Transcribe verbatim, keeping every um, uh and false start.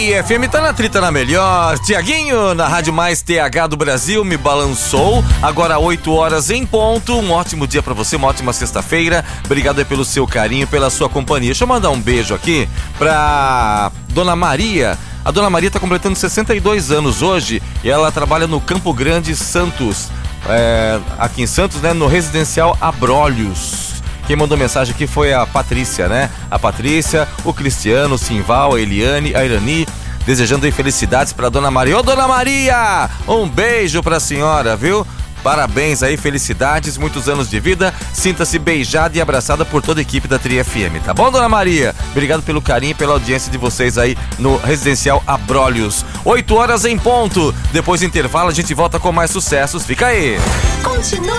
Tri F M tá na trita na melhor. Tiaguinho, na Rádio Mais T H do Brasil, me balançou. Agora oito horas em ponto. Um ótimo dia pra você, uma ótima sexta-feira. Obrigado aí pelo seu carinho, pela sua companhia. Deixa eu mandar um beijo aqui pra Dona Maria. A Dona Maria tá completando sessenta e dois anos hoje e ela trabalha no Campo Grande, Santos. É, aqui em Santos, né? No Residencial Abrolhos. Quem mandou mensagem aqui foi a Patrícia, né? A Patrícia, o Cristiano, o Simval, a Eliane, a Irani, desejando aí felicidades pra Dona Maria. Ô, Dona Maria! Um beijo pra senhora, viu? Parabéns aí, felicidades, muitos anos de vida. Sinta-se beijada e abraçada por toda a equipe da Tri F M, tá bom, Dona Maria? Obrigado pelo carinho e pela audiência de vocês aí no Residencial Abrolhos. oito horas em ponto. Depois do intervalo a gente volta com mais sucessos. Fica aí. Continue